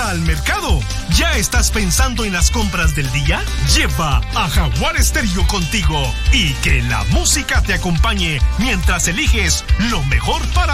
vuelta al mercado. ¿Ya estás pensando en las compras del día? Lleva a Jaguar Stereo contigo y que la música te acompañe mientras eliges lo mejor para